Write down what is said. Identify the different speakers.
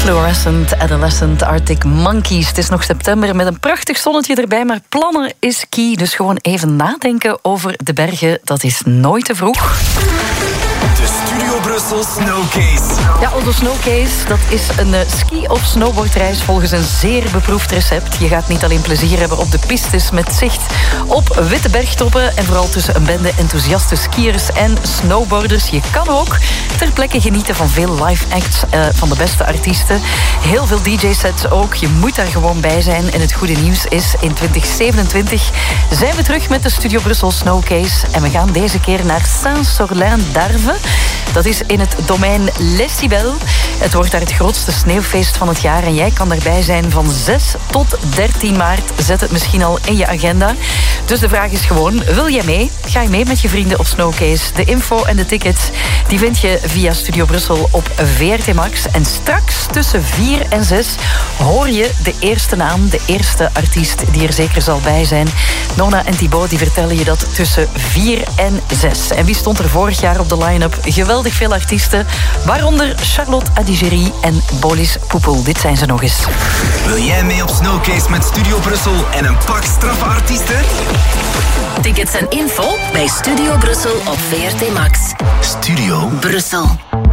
Speaker 1: Fluorescent Adolescent Arctic Monkeys. Het is nog september met een prachtig zonnetje erbij, maar plannen is key. Dus gewoon even nadenken over de bergen, dat is nooit te vroeg.
Speaker 2: De Studio Brussel Snowcase.
Speaker 1: Ja, onze Snowcase, dat is een ski- of snowboardreis volgens een zeer beproefd recept. Je gaat niet alleen plezier hebben op de pistes met zicht op witte bergtoppen en vooral tussen een bende enthousiaste skiers en snowboarders. Je kan ook ter plekke genieten van veel live acts van de beste artiesten. Heel veel DJ-sets ook. Je moet daar gewoon bij zijn. En het goede nieuws is, in 2027 zijn we terug met de Studio Brussel Snowcase. En we gaan deze keer naar Saint-Sorlin-d'Arve. Dat is in het domein Les Cibelles. Het wordt daar het grootste sneeuwfeest van het jaar. En jij kan daarbij zijn van 6 tot 13 maart. Zet het misschien al in je agenda. Dus de vraag is gewoon, wil jij mee? Ga je mee met je vrienden op Snowcase? De info en de tickets die vind je via Studio Brussel op VRT Max. En straks tussen 4 en 6 hoor je de eerste naam, de eerste artiest die er zeker zal bij zijn. Nona en Thibaut die vertellen je dat tussen 4 en 6. En wie stond er vorig jaar op de line-up? Geweldig veel artiesten, waaronder Charlotte Adigéry en Bolis Poepel. Dit zijn ze nog eens.
Speaker 2: Wil jij mee op Snowcase met Studio Brussel en een pak straffe artiesten?
Speaker 3: Tickets en info bij Studio Brussel op VRT Max.
Speaker 2: Studio
Speaker 3: Brussel.